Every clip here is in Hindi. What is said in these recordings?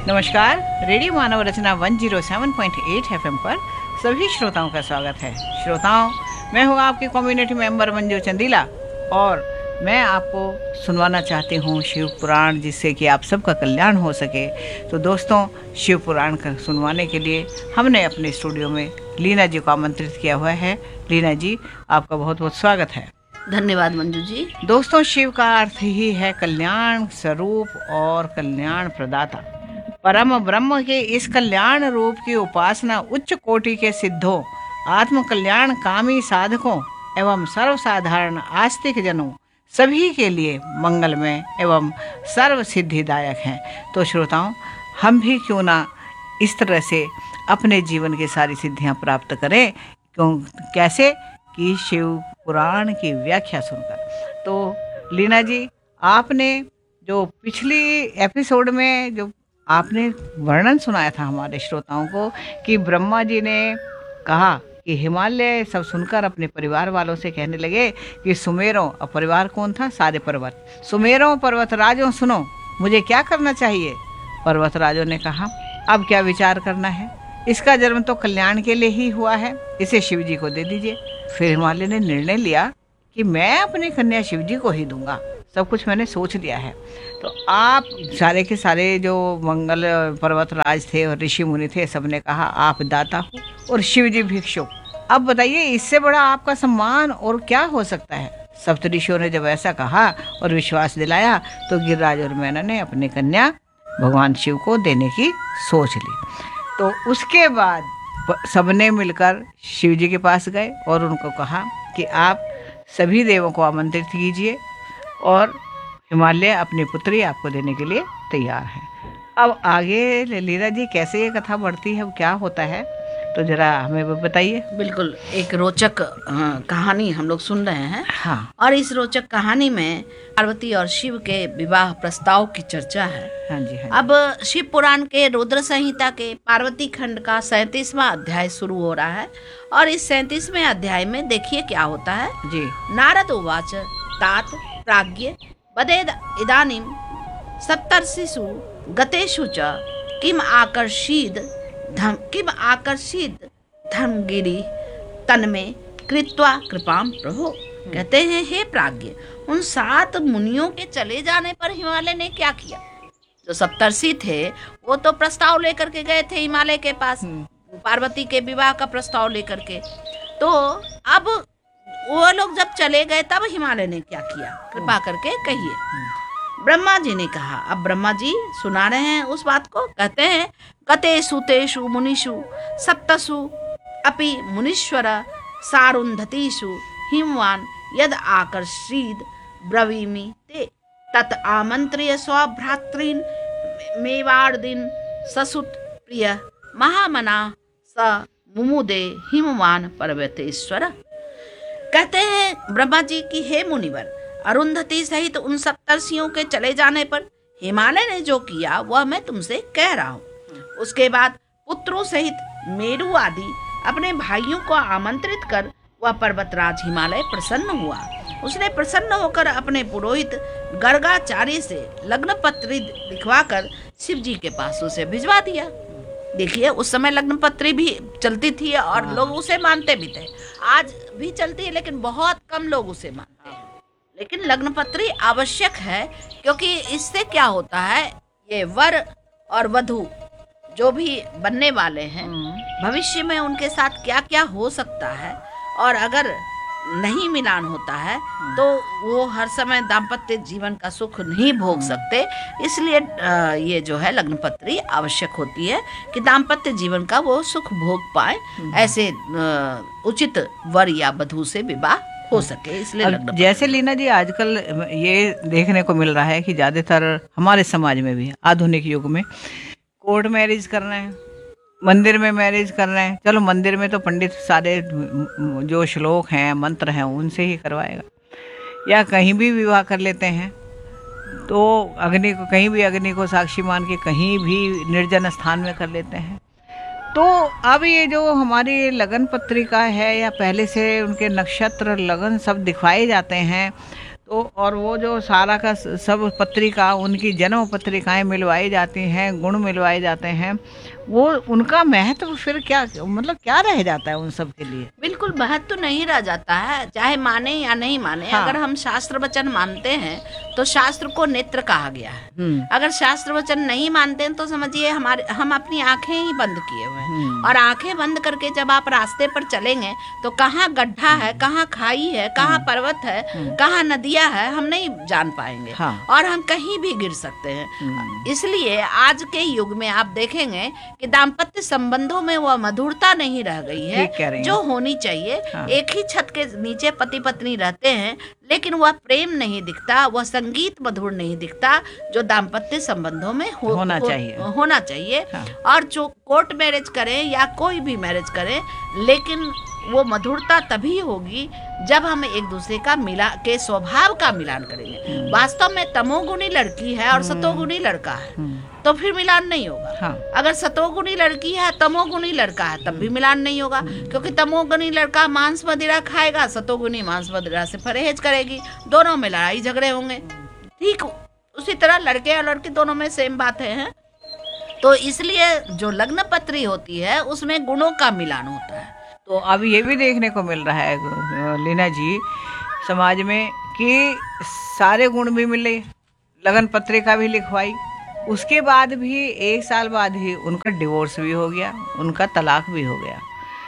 नमस्कार। रेडियो मानव रचना 107.8 एफएम पर सभी श्रोताओं का स्वागत है। श्रोताओं, मैं हूँ आपकी कम्युनिटी मेंबर मंजू चंदीला और मैं आपको सुनवाना चाहती हूँ शिव पुराण, जिससे कि आप सबका कल्याण हो सके। तो दोस्तों, शिव पुराण का सुनवाने के लिए हमने अपने स्टूडियो में लीना जी को आमंत्रित किया हुआ है। लीना जी, आपका बहुत बहुत स्वागत है। धन्यवाद मंजू जी। दोस्तों, शिव का अर्थ ही है कल्याण स्वरूप और कल्याण प्रदाता। परम ब्रह्म के इस कल्याण रूप की उपासना उच्च कोटि के सिद्धों, आत्म कल्याण कामी साधकों एवं सर्वसाधारण आस्तिक जनों सभी के लिए मंगलमय एवं सर्व सिद्धिदायक है। तो श्रोताओं, हम भी क्यों ना इस तरह से अपने जीवन की सारी सिद्धियां प्राप्त करें। कैसे कि शिव पुराण की व्याख्या सुनकर। तो लीना जी, आपने जो पिछली एपिसोड में जो आपने वर्णन सुनाया था हमारे श्रोताओं को कि ब्रह्मा जी ने कहा कि हिमालय सब सुनकर अपने परिवार वालों से कहने लगे कि सुमेरों, और परिवार कौन था? सारे पर्वत। सुमेरों पर्वतराजों सुनो, मुझे क्या करना चाहिए? पर्वतराजों ने कहा, अब क्या विचार करना है? इसका जन्म तो कल्याण के लिए ही हुआ है, इसे शिव जी को दे दीजिए। फिर हिमालय ने निर्णय लिया कि मैं अपनी कन्या शिव जी को ही दूंगा, सब कुछ मैंने सोच लिया है। तो आप सारे के सारे जो मंगल पर्वतराज थे और ऋषि मुनि थे, सबने कहा आप दाता हो और शिव जी भिक्षु। अब बताइए, इससे बड़ा आपका सम्मान और क्या हो सकता है? सप्तऋषियों ने जब ऐसा कहा और विश्वास दिलाया तो गिरिराज और मैना ने अपनी कन्या भगवान शिव को देने की सोच ली। तो उसके बाद सबने मिलकर शिव जी के पास गए और उनको कहा कि आप सभी देवों को आमंत्रित कीजिए और हिमालय अपनी पुत्री आपको देने के लिए तैयार है। अब आगे लीला जी कैसे ये कथा बढ़ती है, क्या होता है, तो जरा हमें वो बताइए। बिल्कुल, एक रोचक कहानी हम लोग सुन रहे हैं। हाँ। और इस रोचक कहानी में पार्वती और शिव के विवाह प्रस्ताव की चर्चा है। हाँ जी, हाँ जी। अब शिव पुराण के रुद्र संहिता के पार्वती खंड का 37वां अध्याय शुरू हो रहा है और इस 37वें अध्याय में देखिए क्या होता है जी। नारद उवाच तात प्राज्ञ वदेद इदानीं सप्तर्षिषु गतेषु च किम आकर्षित धर्मगिरि तन्मे कृत्वा कृपाम प्रभो। कहते हैं, हे प्राज्ञ, उन 7 मुनियों के चले जाने पर हिमालय ने क्या किया? जो सप्तर्षि थे वो तो प्रस्ताव लेकर के गए थे हिमालय के पास, पार्वती के विवाह का प्रस्ताव लेकर के। तो अब वो लोग जब चले गए तब हिमालय ने क्या किया, कृपा करके कहिए। ब्रह्मा जी ने कहा। अब ब्रह्मा जी सुना रहे हैं उस बात को। कहते हैं, गतेषु तेषु मुनिषु सप्तसु अपि मुनीश्वर सारुन्धतीषु हिमवान यद आकर्षीद ब्रवीमि ते तत् आमंत्र्य स्वभ्रातॄन् मेवार्दिन ससुत प्रिय महामना स मुमुदे हिमवान पर्वतेश्वर। कहते हैं ब्रह्मा जी की, हे मुनिवर, अरुंधति सहित उन सप्तर्षियों के चले जाने पर हिमालय ने जो किया वह मैं तुमसे कह रहा हूँ। उसके बाद पुत्रों सहित मेरु आदि अपने भाइयों को आमंत्रित कर वह पर्वतराज हिमालय प्रसन्न हुआ। उसने प्रसन्न होकर अपने पुरोहित गर्गाचार्य से लग्न पत्री लिखवाकर शिव जी के पास उसे भिजवा दिया। देखिए, उस समय लग्न पत्री भी चलती थी और लोग उसे मानते भी थे। आज भी चलती है लेकिन बहुत कम लोग उसे मानते हैं। लेकिन लग्न पत्री आवश्यक है, क्योंकि इससे क्या होता है, ये वर और वधू जो भी बनने वाले हैं भविष्य में उनके साथ क्या क्या हो सकता है, और अगर नहीं मिलान होता है तो वो हर समय दाम्पत्य जीवन का सुख नहीं भोग सकते। इसलिए ये जो है लग्न पत्री आवश्यक होती है कि दाम्पत्य जीवन का वो सुख भोग पाए, ऐसे उचित वर या वधू से विवाह हो सके, इसलिए लग्न। जैसे लीना जी, आजकल ये देखने को मिल रहा है कि ज्यादातर हमारे समाज में भी आधुनिक युग में कोर्ट मैरिज कर रहे हैं, मंदिर में मैरिज कर रहे हैं। चलो, मंदिर में तो पंडित सारे जो श्लोक हैं, मंत्र हैं, उनसे ही करवाएगा, या कहीं भी विवाह कर लेते हैं तो कहीं भी अग्नि को साक्षी मान के कहीं भी निर्जन स्थान में कर लेते हैं। तो अब ये जो हमारी लगन पत्रिका है या पहले से उनके नक्षत्र लगन सब दिखाए जाते हैं, तो और वो जो सारा का सब पत्रिका, उनकी जन्म पत्रिकाएं मिलवाई जाती हैं, गुण मिलवाए जाते हैं, वो उनका महत्व फिर क्या, मतलब क्या रह जाता है उन सब के लिए? बिल्कुल महत्व तो नहीं रह जाता है, चाहे माने या नहीं माने। हाँ। अगर हम शास्त्र वचन मानते हैं तो शास्त्र को नेत्र कहा गया है। अगर शास्त्र वचन नहीं मानते हैं तो समझिए हम अपनी आंखें ही बंद किए हुए हैं। और आंखें बंद करके जब आप रास्ते पर चलेंगे तो कहाँ गड्ढा है, कहाँ खाई है, कहाँ पर्वत है, कहाँ नदियां है, हम नहीं जान पाएंगे। हाँ। और हम कहीं भी गिर सकते हैं। इसलिए आज के युग में आप देखेंगे कि दाम्पत्य संबंधों में वह मधुरता नहीं रह गई है ठीक कह रही हैं। जो होनी चाहिए। हाँ। एक ही छत के नीचे पति पत्नी रहते हैं, लेकिन वह प्रेम नहीं दिखता, वह संगीत मधुर नहीं दिखता जो दाम्पत्य संबंधों में होना चाहिए। हाँ। और जो कोर्ट मैरिज करें या कोई भी मैरिज करें, लेकिन वो मधुरता तभी होगी जब हम एक दूसरे के स्वभाव का मिलान करेंगे। वास्तव में तमोगुणी लड़की है और सतोगुणी लड़का है तो फिर मिलान नहीं होगा। हाँ। अगर सतोगुणी लड़की है, तमोगुणी लड़का है, तब भी मिलान नहीं होगा, क्योंकि तमोगुणी लड़का मांस मदिरा खाएगा, सतोगुणी मांस मदिरा से परहेज करेगी, दोनों में लड़ाई झगड़े होंगे। ठीक उसी तरह लड़के और लड़की दोनों में सेम बात है। तो इसलिए जो लग्न पत्री होती है उसमें गुणों का मिलान होता है। तो अब ये भी देखने को मिल रहा है लीना जी समाज में कि सारे गुण भी मिले, लगन पत्रिका भी लिखवाई, उसके बाद भी 1 साल बाद ही उनका डिवोर्स भी हो गया, उनका तलाक भी हो गया।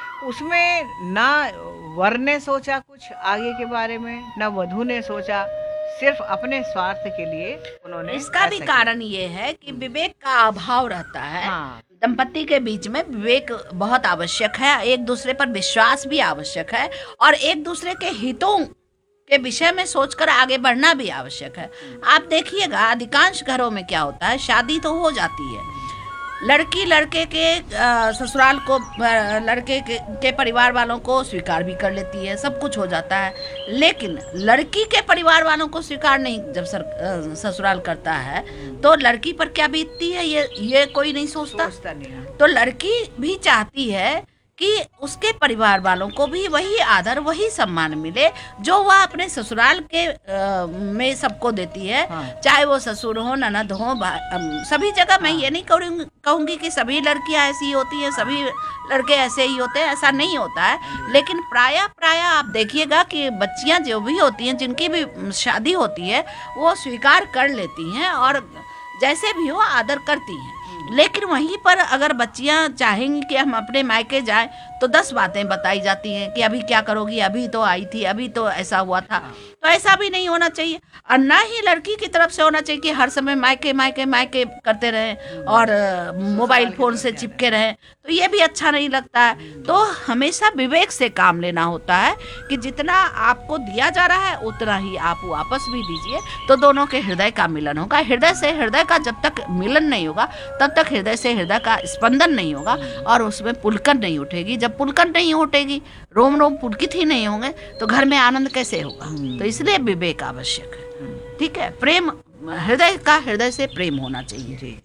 उसमें ना वर ने सोचा कुछ आगे के बारे में, ना वधू ने सोचा, सिर्फ अपने स्वार्थ के लिए उन्होंने इसका भी कारण ये है कि विवेक का अभाव रहता है। हाँ। दंपति के बीच में विवेक बहुत आवश्यक है, एक दूसरे पर विश्वास भी आवश्यक है, और एक दूसरे के हितों के विषय में सोचकर आगे बढ़ना भी आवश्यक है। आप देखिएगा अधिकांश घरों में क्या होता है, शादी तो हो जाती है, लड़की लड़के के ससुराल को, लड़के के परिवार वालों को स्वीकार भी कर लेती है, सब कुछ हो जाता है, लेकिन लड़की के परिवार वालों को स्वीकार नहीं जब ससुराल करता है तो लड़की पर क्या बीतती है ये कोई नहीं सोचता नहीं। तो लड़की भी चाहती है कि उसके परिवार वालों को भी वही आदर, वही सम्मान मिले जो वह अपने ससुराल के में सबको देती है। हाँ। चाहे वो ससुर हो, ननद हो, सभी जगह। मैं ये नहीं कहूंगी कि सभी लड़कियां ऐसी होती हैं, सभी लड़के ऐसे ही होते हैं, ऐसा नहीं होता है। लेकिन प्राय आप देखिएगा कि बच्चियां जो भी होती हैं, जिनकी भी शादी होती है, वो स्वीकार कर लेती हैं और जैसे भी हो आदर करती हैं। लेकिन वहीं पर अगर बच्चियां चाहेंगी कि हम अपने मायके जाएं तो 10 बातें बताई जाती हैं कि अभी क्या करोगी, अभी तो आई थी, अभी तो ऐसा हुआ था। तो ऐसा भी नहीं होना चाहिए, और ना ही लड़की की तरफ से होना चाहिए कि हर समय मायके मायके मायके करते रहें और मोबाइल फोन से चिपके रहें, तो ये भी अच्छा नहीं लगता है। तो हमेशा विवेक से काम लेना होता है कि जितना आपको दिया जा रहा है उतना ही आप वापस भी दीजिए, तो दोनों के हृदय का मिलन होगा। हृदय से हृदय का जब तक मिलन नहीं होगा तब तक हृदय से हृदय का स्पंदन नहीं होगा और उसमें पुलकन नहीं उठेगी। जब पुलकन नहीं उठेगी, रोम रोम पुलकित ही नहीं होंगे, तो घर में आनंद कैसे होगा? तो इसलिए विवेक आवश्यक है। ठीक है, प्रेम हृदय का हृदय से प्रेम होना चाहिए जी।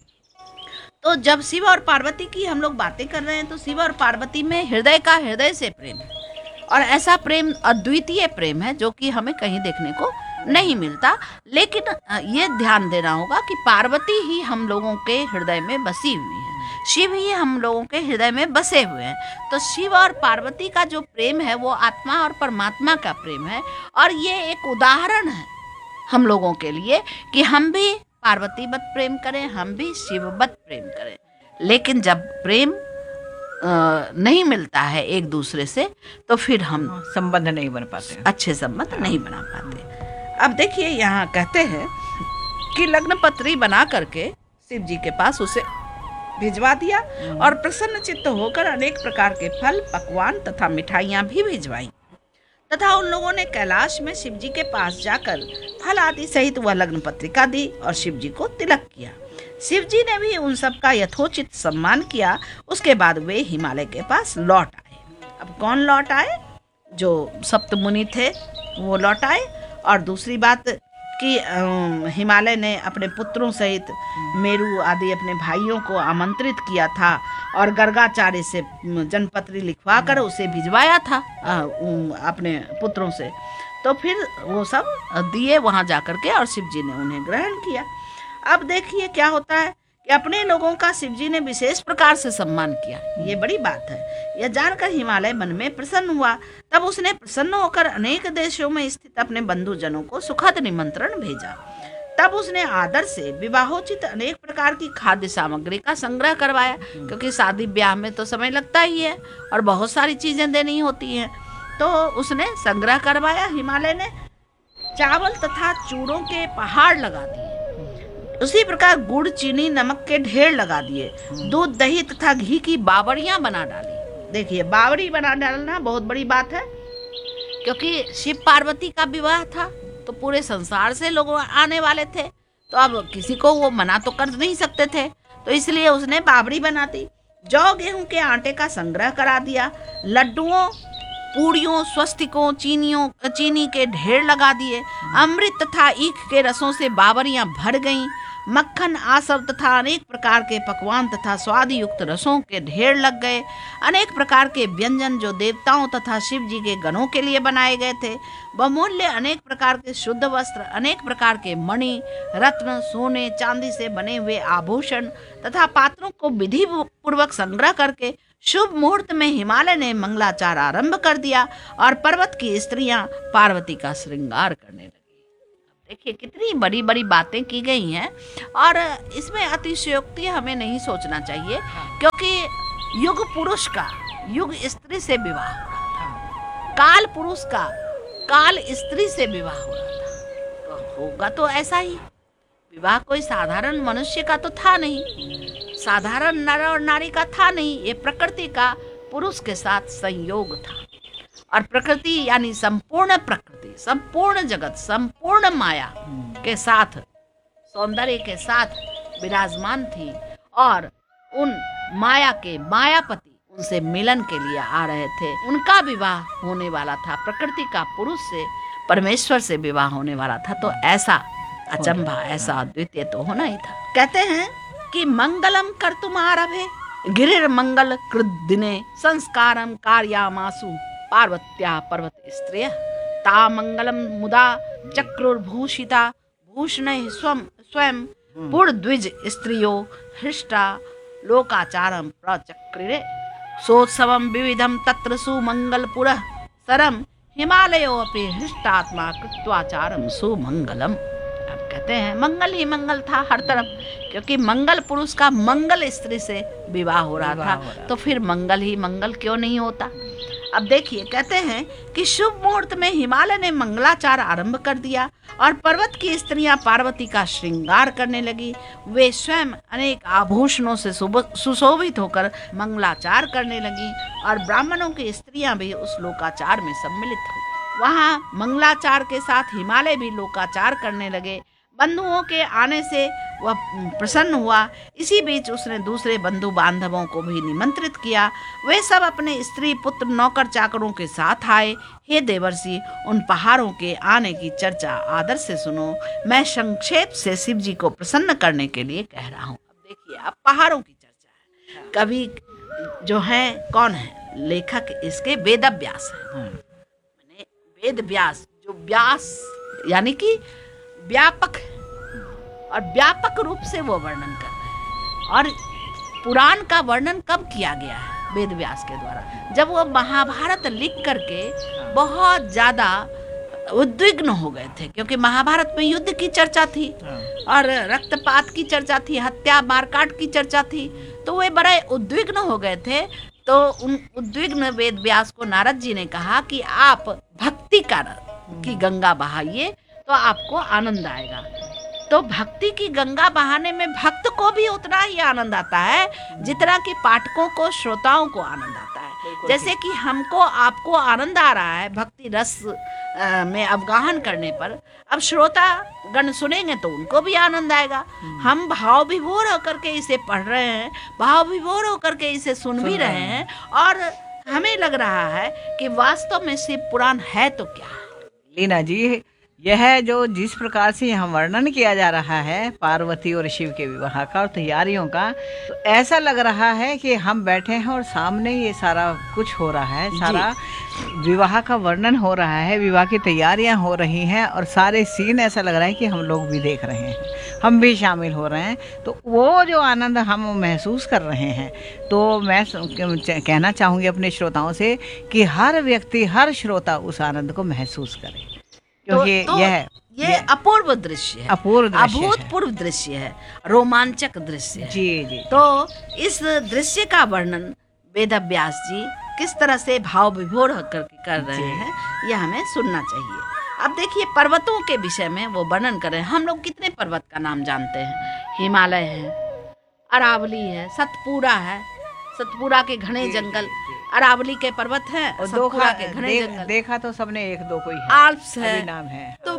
तो जब शिव और पार्वती की हम लोग बातें कर रहे हैं तो शिव और पार्वती में हृदय का हृदय से प्रेम है, और ऐसा प्रेम अद्वितीय प्रेम है जो कि हमें कहीं देखने को नहीं मिलता। लेकिन ये ध्यान देना होगा कि पार्वती ही हम लोगों के हृदय में बसी हुई है, शिव ही हम लोगों के हृदय में बसे हुए हैं। तो शिव और पार्वती का जो प्रेम है वो आत्मा और परमात्मा का प्रेम है, और ये एक उदाहरण है हम लोगों के लिए कि हम भी पार्वती वत प्रेम करें, हम भी शिववत प्रेम करें। लेकिन जब प्रेम नहीं मिलता है एक दूसरे से तो फिर हम संबंध नहीं बन पाते, अच्छे संबंध नहीं बना पाते। अब देखिए यहाँ कहते हैं कि लग्न पत्री बना करके शिव जी के पास उसे भिजवा दिया और प्रसन्न चित्त होकर अनेक प्रकार के फल, पकवान तथा मिठाइयाँ भी भिजवाई, तथा उन लोगों ने कैलाश में शिव जी के पास जाकर फल आदि सहित वह लग्न पत्रिका दी और शिव जी को तिलक किया। शिव जी ने भी उन सब का यथोचित सम्मान किया। उसके बाद वे हिमालय के पास लौट आए। अब कौन लौट आए? जो सप्त मुनि थे वो लौट आए। और दूसरी बात कि हिमालय ने अपने पुत्रों सहित मेरू आदि अपने भाइयों को आमंत्रित किया था और गर्गाचार्य से जनपत्री लिखवा कर उसे भिजवाया था अपने पुत्रों से। तो फिर वो सब दिए वहां जाकर के, और शिव जी ने उन्हें ग्रहण किया। अब देखिए क्या होता है कि अपने लोगों का शिव जी ने विशेष प्रकार से सम्मान किया, ये बड़ी बात है। यह जानकर हिमालय मन में प्रसन्न हुआ। तब उसने प्रसन्न होकर अनेक देशों में स्थित अपने बंधुजनों को सुखद निमंत्रण भेजा। तब उसने आदर से विवाहोचित अनेक प्रकार की खाद्य सामग्री का संग्रह करवाया, क्योंकि शादी ब्याह में तो समय लगता ही है और बहुत सारी चीजें देनी होती हैं। तो उसने संग्रह करवाया। हिमालय ने चावल तथा चूड़ों के पहाड़ लगा दिए। उसी प्रकार गुड़, चीनी, नमक के ढेर लगा दिए। दूध, दही तथा घी की बावड़ियां बना डाली। देखिए, बावड़ी बना डालना बहुत बड़ी बात है, क्योंकि शिव पार्वती का विवाह था तो पूरे संसार से लोग आने वाले थे, तो अब किसी को वो मना तो कर नहीं सकते थे, तो इसलिए उसने बावड़ी बना दी। जौ, गेहूं के आटे का संग्रह करा दिया। लड्डुओं, पूड़ियों, स्वस्तिकों, चीनी के ढेर लगा दिए। अमृत तथा ईख के रसों से बावरियां भर गईं। मक्खन, आसव तथा अनेक प्रकार के पकवान तथा स्वाद युक्त रसों के ढेर लग गए। अनेक प्रकार के व्यंजन जो देवताओं तथा शिव जी के गणों के लिए बनाए गए थे, बहुमूल्य अनेक प्रकार के शुद्ध वस्त्र, अनेक प्रकार के मणि, रत्न, सोने, चांदी से बने हुए आभूषण तथा पात्रों को विधि पूर्वक संग्रह करके शुभ मुहूर्त में हिमालय ने मंगलाचार आरंभ कर दिया और पर्वत की स्त्रियां पार्वती का श्रृंगार करने लगी। देखिए कितनी बड़ी बड़ी बातें की गई हैं, और इसमें अतिशयोक्ति हमें नहीं सोचना चाहिए, क्योंकि युग पुरुष का युग स्त्री से विवाह हो रहा था, काल पुरुष का काल स्त्री से विवाह हो रहा था, तो होगा तो ऐसा ही। विवाह कोई साधारण मनुष्य का तो था नहीं, साधारण नर और नारी का था नहीं, ये प्रकृति का पुरुष के साथ संयोग था। और प्रकृति यानी संपूर्ण प्रकृति, संपूर्ण जगत, संपूर्ण माया के साथ, सौंदर्य के साथ विराजमान थी, और उन माया के मायापति उनसे मिलन के लिए आ रहे थे। उनका विवाह होने वाला था, प्रकृति का पुरुष से, परमेश्वर से विवाह होने वाला था। तो ऐसा अचंभा, ऐसा अद्वितीय तो होना ही था। कहते हैं कि मंगलम कर्तुम आरभे गिरिर मंगल कृत दिने संस्कारम कार्यामासु पार्वत्या पर्वत स्त्रिय ता मंगलम मुदा चक्रुर्भूषिता भूषण स्वयं पुर द्विज स्त्रियो हृष्टा लोकाचारम प्रचक्रिरे सोत्सवम विविधम तत्र सुमंगल पुरः सरम हिमालयो अपि हृष्टात्मा कृत्वाचारम सुमंगलम। अब कहते हैं मंगल ही मंगल था हर तरफ, क्योंकि मंगल पुरुष का मंगल स्त्री से विवाह हो रहा था, तो फिर मंगल ही मंगल क्यों नहीं होता। अब देखिए, कहते हैं कि शुभ मुहूर्त में हिमालय ने मंगलाचार आरंभ कर दिया और पर्वत की स्त्रियां पार्वती का श्रृंगार करने लगी। वे स्वयं अनेक आभूषणों से सुशोभित होकर मंगलाचार करने लगी, और ब्राह्मणों की स्त्रियां भी उस लोकाचार में सम्मिलित हुई। वहां मंगलाचार के साथ हिमालय भी लोकाचार करने लगे। बंधुओं के आने से वह प्रसन्न हुआ। इसी बीच उसने दूसरे बंधु बांधवों को भी निमंत्रित किया। वे सब अपने स्त्री, पुत्र, नौकर चाकरों के साथ आए। हे देवर्षि, उन पहाड़ों के आने की चर्चा आदर से सुनो। मैं संक्षेप से शिव जी को प्रसन्न करने के लिए कह रहा हूँ। अब देखिए, अब पहाड़ों की चर्चा है। कवि जो है कौन है? लेखक इसके वेद व्यास है। वेद व्यास, जो व्यास यानी कि व्यापक, और व्यापक रूप से वो वर्णन कर रहे हैं। और पुराण का वर्णन कब किया गया है? वेद व्यास के द्वारा, जब वो महाभारत लिख करके बहुत ज्यादा उद्विग्न हो गए थे, क्योंकि महाभारत में युद्ध की चर्चा थी और रक्तपात की चर्चा थी, हत्या मारकाट की चर्चा थी, तो वे बड़े उद्विग्न हो गए थे। तो उन उद्विग्न वेद व्यास को नारद जी ने कहा कि आप भक्ति की गंगा बहाइए तो आपको आनंद आएगा। तो भक्ति की गंगा बहाने में भक्त को भी उतना ही आनंद आता है जितना कि पाठकों को, श्रोताओं को आनंद आता है। जैसे कि हमको, आपको आनंद आ रहा है भक्ति रस में अवगाहन करने पर, अब श्रोता गण सुनेंगे तो उनको भी आनंद आएगा। हम भाव विभोर होकर के इसे पढ़ रहे हैं, भाव विभोर होकर के इसे सुन भी रहे हैं, और हमें लग रहा है कि वास्तव में शिव पुराण है तो क्या है। लीना जी, यह जो जिस प्रकार से यहाँ वर्णन किया जा रहा है पार्वती और शिव के विवाह का और तैयारियों का, तो ऐसा लग रहा है कि हम बैठे हैं और सामने ये सारा कुछ हो रहा है, सारा विवाह का वर्णन हो रहा है, विवाह की तैयारियां हो रही हैं और सारे सीन ऐसा लग रहा है कि हम लोग भी देख रहे हैं, हम भी शामिल हो रहे हैं। तो वो जो आनंद हम महसूस कर रहे हैं, तो मैं कहना चाहूँगी अपने श्रोताओं से कि हर व्यक्ति, हर श्रोता उस आनंद को महसूस करे, क्योंकि ये अपूर्व दृश्य है, अभूतपूर्व दृश्य है, रोमांचक दृश्य है। जी जी। तो इस दृश्य का वर्णन वेद व्यास जी किस तरह से भाव विभोर कर रहे हैं, यह हमें सुनना चाहिए। अब देखिए, पर्वतों के विषय में वो वर्णन कर रहे हैं। हम लोग कितने पर्वत का नाम जानते हैं? हिमालय है, अरावली है, सतपुरा है, सतपुरा के घने जंगल, अरावली के पर्वत है, और सतपुरा के घने जंगल। देखा तो सबने एक दो कोई है, आल्प्स है, नाम है। तो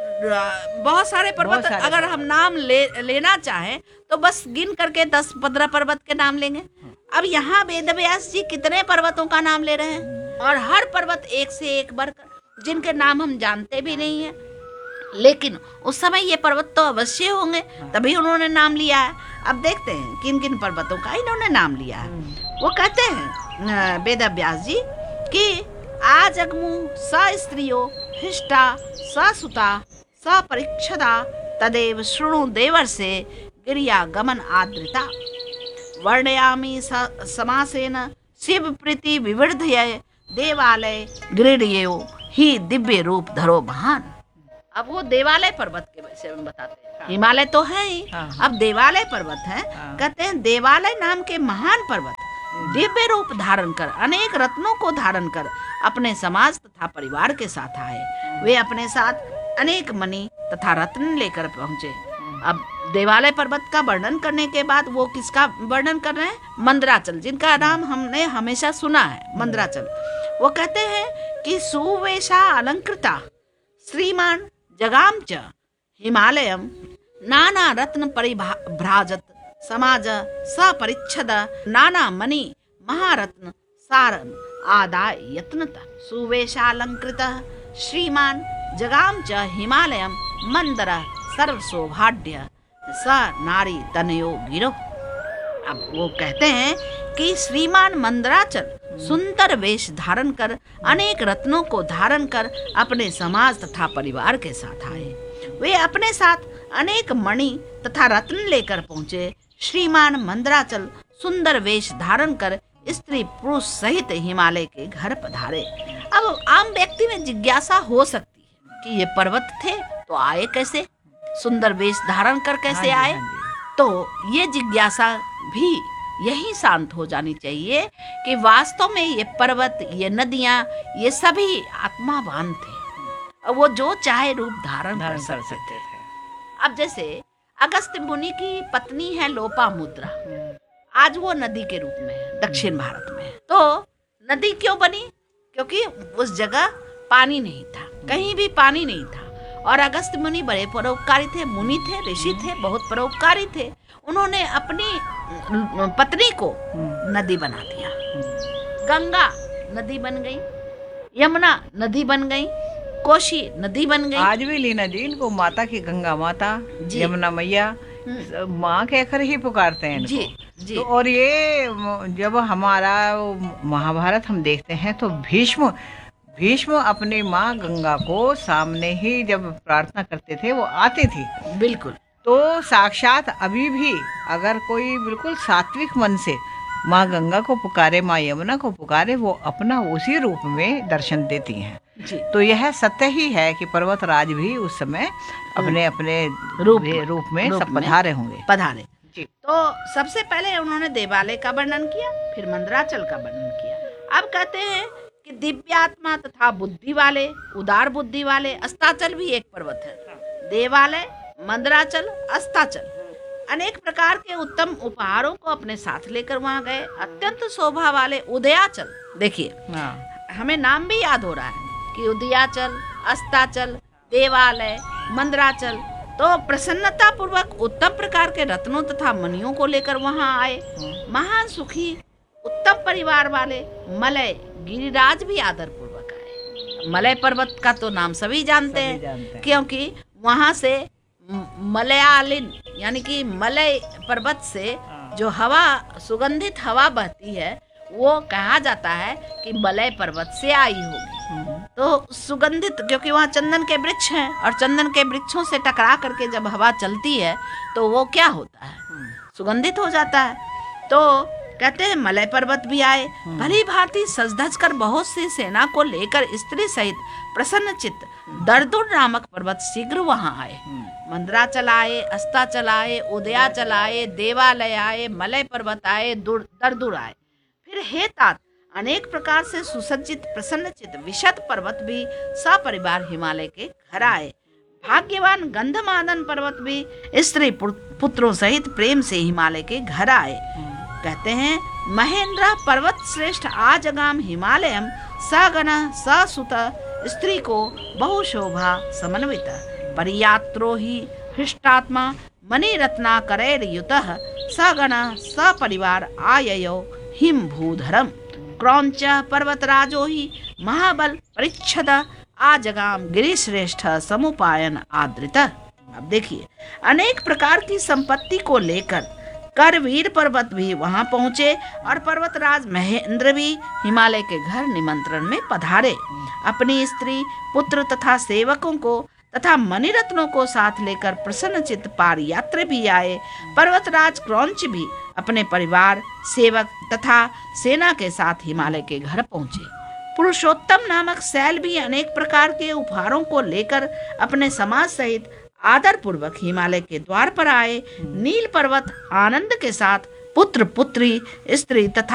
बहुत सारे पर्वत अगर हम नाम लेना चाहें तो बस गिन करके 10-15 पर्वत के नाम लेंगे। अब यहाँ वेद व्यास जी कितने पर्वतों का नाम ले रहे हैं, और हर पर्वत एक से एक बढ़कर, जिनके नाम हम जानते भी नहीं है, लेकिन उस समय ये पर्वत तो अवश्य होंगे, तभी उन्होंने नाम लिया है। अब देखते हैं किन किन पर्वतों का इन्होंने नाम लिया है। वो कहते हैं वेद व्यास जी कि आजगमु स स्त्रियो हिष्टा स सुता स परीक्षदा तदेव शृणु देवर्षे गिरिया गमन आद्रिता वर्णयामि समासेन शिव प्रीति विवर्धय देवालय गिरियो ही दिव्य रूप धरो महान। अब वो देवालय पर्वत के विषय में बताते हैं। हिमालय तो है ही, अब देवालय पर्वत है। कहते हैं देवालय नाम के महान पर्वत दिव्य रूप धारण कर, अनेक रत्नों को धारण कर अपने समाज तथा परिवार के साथ आए। वे अपने साथ अनेक मणि तथा रत्न लेकर पहुंचे। अब देवालय पर्वत का वर्णन करने के बाद वो किसका वर्णन कर रहे हैं? मंदराचल, जिनका नाम हमने हमेशा सुना है, मंदराचल। वो कहते हैं कि सुवेशा अलंकृता श्रीमान जगाम च हिमालयम नाना रत्न परिभ्राजत समाज सपरिच्छद नाना मणि महारत्न सारम आदाय यत्नता सुवेशालंकृत श्रीमान जगाम च हिमालयम मंदर सर्व सौभाग्य स नारी तनयो गिरो। अब वो कहते हैं कि श्रीमान मंदराचल सुंदर वेश धारण कर, अनेक रत्नों को धारण कर अपने समाज तथा परिवार के साथ आए। वे अपने साथ अनेक मणि तथा रत्न लेकर पहुंचे। श्रीमान मंदराचल सुंदर वेश धारण कर स्त्री पुरुष सहित हिमालय के घर पधारे। अब आम व्यक्ति में जिज्ञासा हो सकती है कि ये पर्वत थे तो आए कैसे, सुंदर वेश धारण कर कैसे आए? तो ये जिज्ञासा भी यही शांत हो जानी चाहिए कि वास्तव में ये पर्वत, ये नदियां, ये सभी आत्मावान थे और वो जो चाहे रूप धारण कर सकते थे। अब जैसे अगस्त्य मुनि की पत्नी है लोपामुद्रा, आज वो नदी के रूप में है, दक्षिण भारत में। तो नदी क्यों बनी? क्योंकि उस जगह पानी नहीं था, कहीं भी पानी नहीं था। और अगस्त्य मुनि बड़े परोपकारी थे, मुनि थे, ऋषि थे, बहुत परोपकारी थे। उन्होंने अपनी पत्नी को नदी बना दिया। गंगा नदी बन गई, यमुना नदी बन गई, कोशी नदी बन गई। आज भी लीना जी इनको माता की, गंगा माता, यमुना मैया, माँ कहकर ही पुकारते हैं इनको। जी। तो और ये जब हमारा महाभारत हम देखते हैं तो भीष्म अपनी माँ गंगा को सामने ही जब प्रार्थना करते थे वो आती थी। बिल्कुल। तो साक्षात अभी भी अगर कोई बिल्कुल सात्विक मन से माँ गंगा को पुकारे, माँ यमुना को पुकारे, वो अपना उसी रूप में दर्शन देती हैं। जी। तो यह सत्य ही है कि पर्वतराज भी उस समय अपने अपने रूप में सब पधारे होंगे। पधारे जी। तो सबसे पहले उन्होंने देवालय का वर्णन किया, फिर मंदराचल का वर्णन किया। अब कहते हैं कि दिव्यात्मा तथा बुद्धि वाले, उदार बुद्धि वाले, अस्ताचल भी एक पर्वत है। देवालय, मंदराचल, अस्ताचल अनेक प्रकार के उत्तम उपहारों को अपने साथ लेकर वहां गए। अत्यंत शोभा वाले उदयाचल, देखिए हमें नाम भी याद हो रहा है कि उदयाचल, अस्ताचल, देवालय, मंदराचल, तो प्रसन्नता पूर्वक उत्तम प्रकार के रत्नों तथा मणियों को लेकर वहां आए। महान सुखी उत्तम परिवार वाले मलय गिरिराज भी आदर पूर्वक आए। मलय पर्वत का तो नाम सभी जानते सभी हैं, जानते हैं। क्योंकि वहां से मलयालिन यानी कि मलय पर्वत से हाँ। जो हवा, सुगंधित हवा बहती है, वो कहा जाता है कि मलय पर्वत से आई होगी। तो सुगंधित, क्योंकि वहाँ चंदन के वृक्ष हैं और चंदन के वृक्षों से टकरा करके जब हवा चलती है तो वो क्या होता है, सुगंधित हो जाता है। तो कहते हैं मलय पर्वत भी आए, भली भांति सज धज कर बहुत सी सेना को लेकर स्त्री सहित प्रसन्न चित्त दरदुर नामक पर्वत शीघ्र वहां आए। मंदराचल आए, अस्ताचल आए, उदयाचल आए, देवालय आए, मलय पर्वत आए, दरदुर आए। फिर हे तात, अनेक प्रकार से सुसज्जित प्रसन्नचित विशद पर्वत भी सपरिवार हिमालय के घर आए। भाग्यवान गंधमादन पर्वत भी स्त्री पुत्रों सहित प्रेम से हिमालय के घर आए। कहते हैं महेंद्र पर्वत श्रेष्ठ आजगाम हिमालयम सगण ससुत स्त्री को बहुशोभा समन्वित परियात्रो ही हृष्टात्मा मणिरत्ना करैर्युतः सगण सपरिवार आययो हिम भूधरम क्रौंच पर्वतराजो ही महाबल परिच्छद आजगाम गिरिश्रेष्ठ समुपायन आदृत। अब देखिए, अनेक प्रकार की संपत्ति को लेकर करवीर पर्वत भी वहां पहुंचे और पर्वतराज महेंद्र भी हिमालय के घर निमंत्रण में पधारे। अपनी स्त्री, पुत्र तथा सेवकों को तथा मणिरत्नों को साथ लेकर प्रसन्नचित्त पार यात्री भी आए। पर्वतराज क्रौंच भी अपने परिवार, सेवक तथा सेना के साथ हिमालय के घर पहुंचे। पुरुषोत्तम नामक शैल भी अनेक प्रकार के उपहारों को लेकर अपने समाज सहित आदर पूर्वक हिमालय के द्वार पर आए। नील पर्वत आनंद के साथ पुत्र, पुत्री, स्त्री तथा